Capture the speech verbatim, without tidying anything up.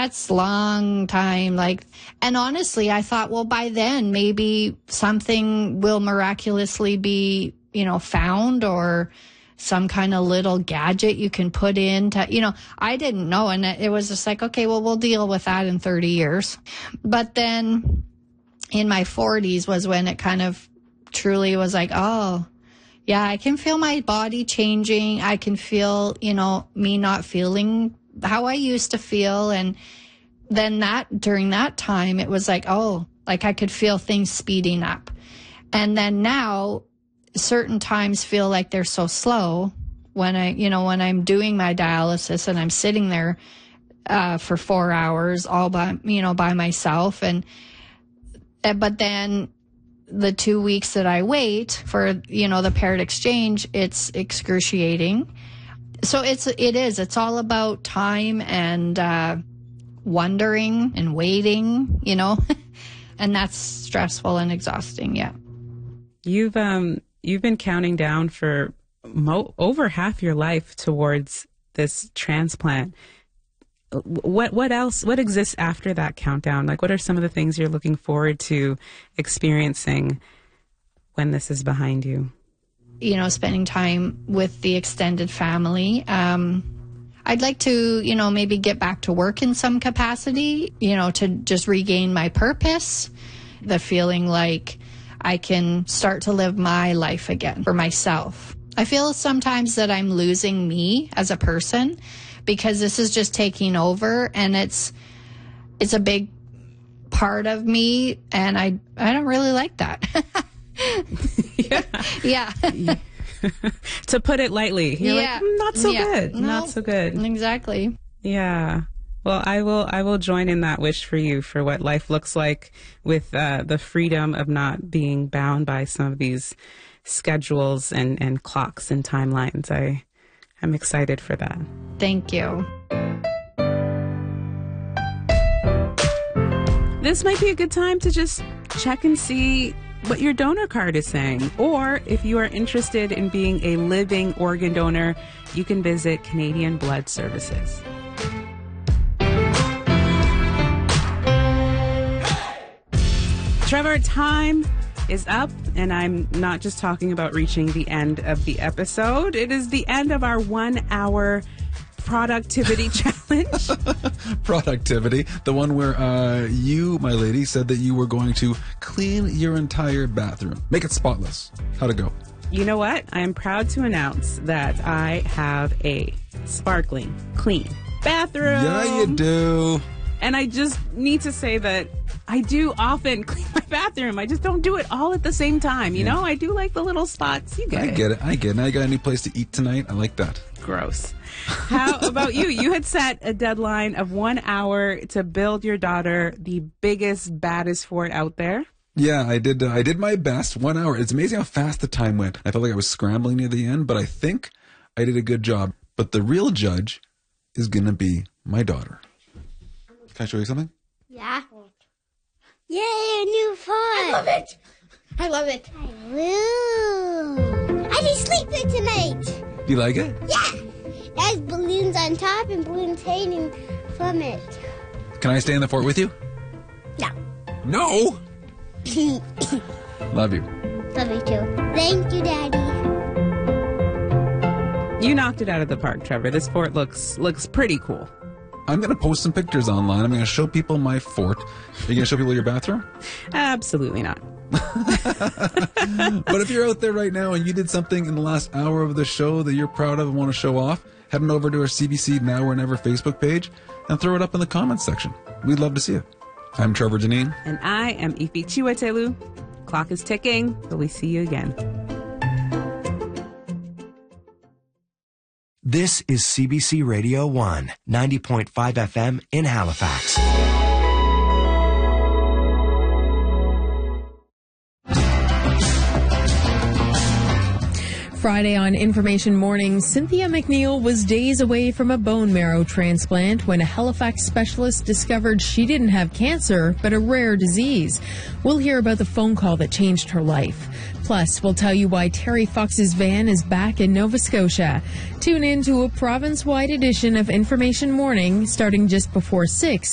that's long time. Like, and honestly, I thought, well, by then maybe something will miraculously be, you know, found, or some kind of little gadget you can put in to, you know, I didn't know. And it was just like, okay, well, we'll deal with that in thirty years. But then in my forties was when it kind of truly was like, oh, yeah, I can feel my body changing. I can feel, you know, me not feeling how I used to feel. And then that, during that time, it was like, oh, like I could feel things speeding up. And then now certain times feel like they're so slow when I, you know, when I'm doing my dialysis and I'm sitting there uh, for four hours all by, you know, by myself. And, but then the two weeks that I wait for, you know, the paired exchange, it's excruciating. So it's, it is, it's all about time and uh, wondering and waiting, you know, and that's stressful and exhausting. Yeah. You've, um, you've been counting down for mo- over half your life towards this transplant. What, what else, what exists after that countdown? Like, what are some of the things you're looking forward to experiencing when this is behind you? You know, spending time with the extended family. Um, I'd like to, you know, maybe get back to work in some capacity, you know, to just regain my purpose, the feeling like I can start to live my life again for myself. I feel sometimes that I'm losing me as a person because this is just taking over, and it's, it's a big part of me, and I, I don't really like that. yeah. Yeah. To put it lightly, you're yeah. like, mm, not so yeah. good. No, not so good. Exactly. Yeah. Well, I will, I will join in that wish for you for what life looks like with uh, the freedom of not being bound by some of these schedules and, and clocks and timelines. I, I'm excited for that. Thank you. This might be a good time to just check and see what your donor card is saying. Or if you are interested in being a living organ donor, you can visit Canadian Blood Services. Trevor, time is up, and I'm not just talking about reaching the end of the episode. It is the end of our one-hour productivity challenge. Productivity. The one where uh, you, my lady, said that you were going to clean your entire bathroom. Make it spotless. How'd it go? You know what? I am proud to announce that I have a sparkling, clean bathroom. Yeah, you do. And I just need to say that I do often clean my bathroom. I just don't do it all at the same time. You yeah. know, I do like the little spots. You get I it. I get it. I get it. Now you got a new place to eat tonight. I like that. Gross. How about you? You had set a deadline of one hour to build your daughter the biggest, baddest fort out there. Yeah, I did. Uh, I did my best. One hour. It's amazing how fast the time went. I felt like I was scrambling near the end, but I think I did a good job. But the real judge is going to be my daughter. Can I show you something? Yeah. Yay, a new fort. I love it. I love it. Woo. I did sleep there tonight. Do you like it? Yeah. It has balloons on top and balloons hanging from it. Can I stay in the fort with you? No. No? Love you. Love you too. Thank you, Daddy. You knocked it out of the park, Trevor. This fort looks looks pretty cool. I'm going to post some pictures online. I'm going to show people my fort. Are you going to show people your bathroom? Absolutely not. But if you're out there right now and you did something in the last hour of the show that you're proud of and want to show off, head on over to our C B C Now or Never Facebook page and throw it up in the comments section. We'd love to see it. I'm Trevor Janine. And I am Ifi Chiwetelu. Clock is ticking, but we see you again. This is C B C Radio one, ninety point five F M in Halifax. Friday on Information Morning, Cynthia McNeil was days away from a bone marrow transplant when a Halifax specialist discovered she didn't have cancer, but a rare disease. We'll hear about the phone call that changed her life. Plus, we'll tell you why Terry Fox's van is back in Nova Scotia. Tune in to a province-wide edition of Information Morning starting just before six.